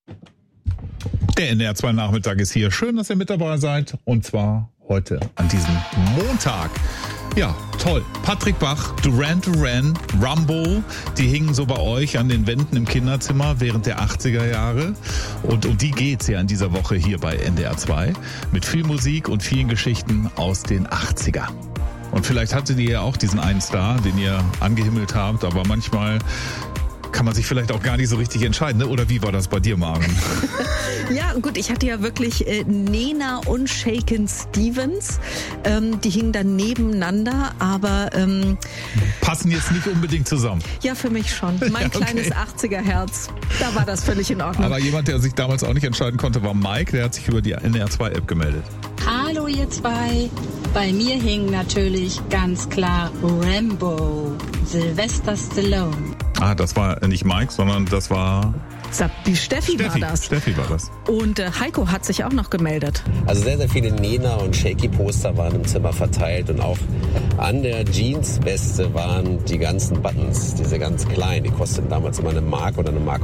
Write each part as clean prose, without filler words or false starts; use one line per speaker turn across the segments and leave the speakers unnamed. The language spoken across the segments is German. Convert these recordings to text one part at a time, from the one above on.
Der NDR2 Nachmittag ist hier. Schön, dass ihr mit dabei seid. Und zwar heute an diesem Montag. Ja, toll. Patrick Bach, Duran Duran, Rumbo, die hingen so bei euch an den Wänden im Kinderzimmer während der 80er Jahre. Und um die geht's ja in dieser Woche hier bei NDR2. Mit viel Musik und vielen Geschichten aus den 80er. Und vielleicht hattet ihr ja auch diesen einen Star, den ihr angehimmelt habt, aber manchmal kann man sich vielleicht auch gar nicht so richtig entscheiden, ne? Oder wie war das bei dir, Maren?
Ja, gut, ich hatte ja wirklich Nena und Shakin' Stevens. Die hingen dann nebeneinander, aber
passen jetzt nicht unbedingt zusammen.
Ja, für mich schon. Mein kleines 80er-Herz, da war das völlig in Ordnung.
Aber jemand, der sich damals auch nicht entscheiden konnte, war Mike. Der hat sich über die NDR2-App gemeldet.
Hallo ihr zwei. Bei mir hing natürlich ganz klar Rambo, Sylvester Stallone.
Ah, das war nicht Mike, sondern das war...
Steffi war das.
Steffi war das.
Und Heiko hat sich auch noch gemeldet.
Also sehr, sehr viele Nena- und Shaky-Poster waren im Zimmer verteilt und auch an der Jeansweste waren die ganzen Buttons, diese ganz kleinen, die kosteten damals immer 1 Mark oder 1,50 Mark.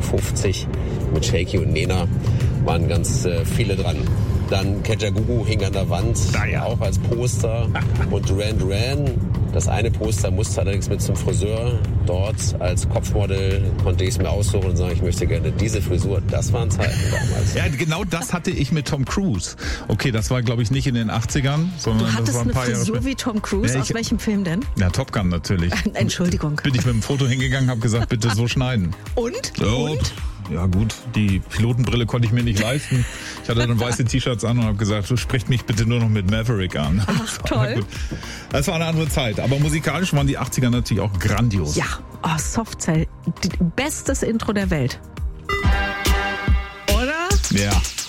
Mit Shaky und Nena waren ganz viele dran. Dann Kajagoogoo hing an der Wand, auch als Poster. Und Duran Duran, das eine Poster musste allerdings mit zum Friseur. Dort als Kopfmodel konnte ich es mir aussuchen und sagen, ich möchte gerne diese Frisur. Das waren Zeiten damals.
Ja, genau das hatte ich mit Tom Cruise. Okay, das war, glaube ich, nicht in den 80ern, sondern
Du hattest
das war ein paar
eine Frisur
Jahre
wie Tom Cruise?
Ja,
Aus welchem Film denn?
Ja, Top Gun natürlich.
Entschuldigung.
Bin ich mit dem Foto hingegangen, habe gesagt, bitte so schneiden.
Und?
Oh,
Und?
Ja gut, die Pilotenbrille konnte ich mir nicht leisten. Ich hatte dann weiße T-Shirts an und habe gesagt, so sprecht mich bitte nur noch mit Maverick an.
Ach, toll.
Das war eine andere Zeit. Aber musikalisch waren die 80er natürlich auch grandios.
Ja, Softcell, bestes Intro der Welt. Oder?
Ja.